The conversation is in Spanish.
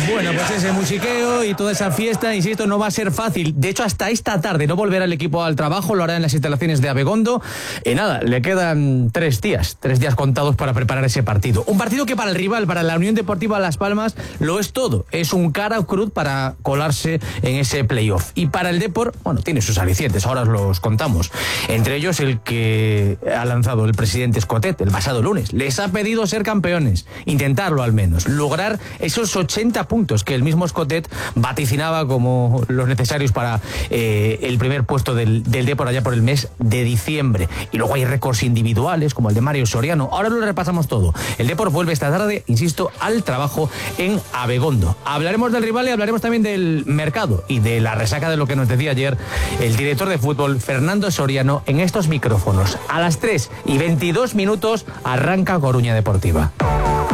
Bueno, pues ese musiqueo y toda esa fiesta, insisto, no va a ser fácil. De hecho, hasta esta tarde no volverá el equipo al trabajo, lo hará en las instalaciones de Abegondo. Y nada, le quedan 3 días contados para preparar ese partido. Un partido que para el rival, para la Unión Deportiva Las Palmas, lo es todo. Es un cara o cruz para colarse en ese playoff. Y para el Depor, bueno, tiene sus alicientes, ahora os los contamos. Entre ellos el que ha lanzado el presidente Escotet el pasado lunes. Les ha pedido ser campeones, intentarlo al menos, lograr esos 80 puntos que el mismo Escotet vaticinaba como los necesarios para el primer puesto del Depor allá por el mes de diciembre. Y luego hay récords individuales como el de Mario Soriano. Ahora lo repasamos todo. El Depor vuelve esta tarde, insisto, al trabajo en Abegondo. Hablaremos del rival y hablaremos también del mercado y de la resaca de lo que nos decía ayer el director de fútbol Fernando Soriano en estos micrófonos. A las 3:22 arranca Coruña Deportiva.